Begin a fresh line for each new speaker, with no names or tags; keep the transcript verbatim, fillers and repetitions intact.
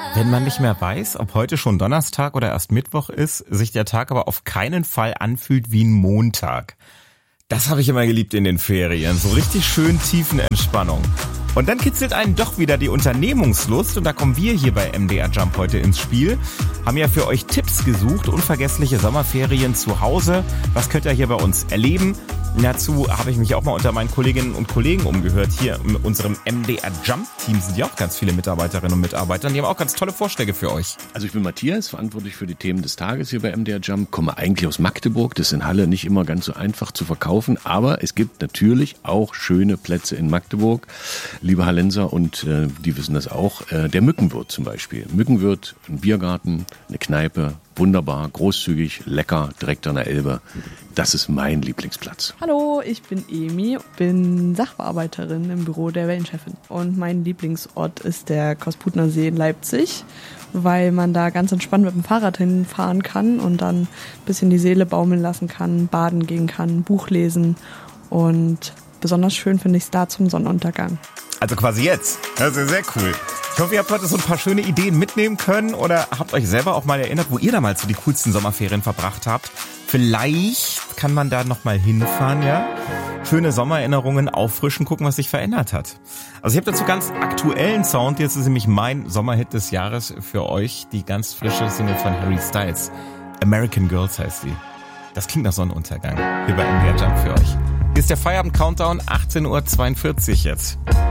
Wenn man nicht mehr weiß, ob heute schon Donnerstag oder erst Mittwoch ist, sich der Tag aber auf keinen Fall anfühlt wie ein Montag. Das habe ich immer geliebt in den Ferien. So richtig schön Tiefenentspannung. Und dann kitzelt einen doch wieder die Unternehmungslust und da kommen wir hier bei M D R Jump heute ins Spiel. Haben ja für euch Tipps gesucht, unvergessliche Sommerferien zu Hause. Was könnt ihr hier bei uns erleben? Dazu habe ich mich auch mal unter meinen Kolleginnen und Kollegen umgehört. Hier in unserem M D R Jump Team sind ja auch ganz viele Mitarbeiterinnen und Mitarbeiter. Die haben auch ganz tolle Vorschläge für euch.
Also ich bin Matthias, verantwortlich für die Themen des Tages hier bei M D R Jump. Komme eigentlich aus Magdeburg. Das ist in Halle nicht immer ganz so einfach zu verkaufen. Aber es gibt natürlich auch schöne Plätze in Magdeburg. Liebe Hallenser, und äh, die wissen das auch, äh, der Mückenwirt zum Beispiel. Mückenwirt, ein Biergarten, eine Kneipe, wunderbar, großzügig, lecker, direkt an der Elbe. Das ist mein Lieblingsplatz.
Hallo, ich bin Emi, bin Sachbearbeiterin im Büro der Wellenchefin. Und mein Lieblingsort ist der Kosputner See in Leipzig, weil man da ganz entspannt mit dem Fahrrad hinfahren kann und dann ein bisschen die Seele baumeln lassen kann, baden gehen kann, Buch lesen. Und besonders schön finde ich es da zum Sonnenuntergang.
Also quasi jetzt. Das ist sehr cool. Ich hoffe, ihr habt heute so ein paar schöne Ideen mitnehmen können oder habt euch selber auch mal erinnert, wo ihr damals so die coolsten Sommerferien verbracht habt. Vielleicht kann man da nochmal hinfahren, ja? Schöne Sommererinnerungen auffrischen, gucken, was sich verändert hat. Also ich habe dazu ganz aktuellen Sound. Jetzt ist nämlich mein Sommerhit des Jahres für euch. Die ganz frische Single von Harry Styles. American Girls heißt sie. Das klingt nach Sonnenuntergang. Hier bei M D R Jump für euch. Hier ist der Feierabend-Countdown, achtzehn Uhr zweiundvierzig jetzt.